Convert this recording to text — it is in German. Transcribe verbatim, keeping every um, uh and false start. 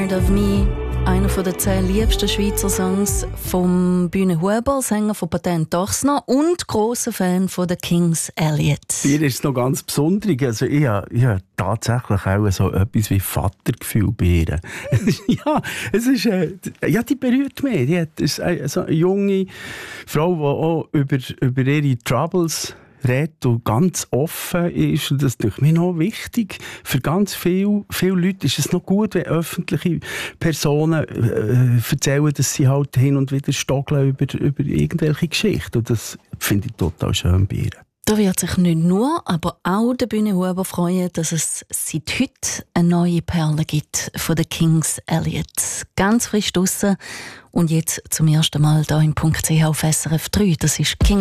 of Me, einer der zehn liebsten Schweizer Songs vom Bühne Huber, Sänger von Patent Dochsner und grosser Fan von den Kings Elliot. Hier ist es noch ganz besonders. Also ich habe, ich habe tatsächlich auch so etwas wie Vatergefühl bei ihr. ja, es ist, äh, ja, die berührt mich. Die hat, ist eine, so eine junge Frau, die auch über, über ihre Troubles redet und ganz offen ist. Und das ist durch mich noch wichtig. Für ganz viele, viele Leute ist es noch gut, wenn öffentliche Personen äh, erzählen, dass sie halt hin und wieder stockeln über, über irgendwelche Geschichten. Und das finde ich total schön bei ihr. Da wird sich nicht nur, aber auch der Bühne Huber freuen, dass es seit heute eine neue Perle gibt von den Kings Elliot. Ganz frisch draussen und jetzt zum ersten Mal hier im Punkt C H auf S R F drei. Das ist King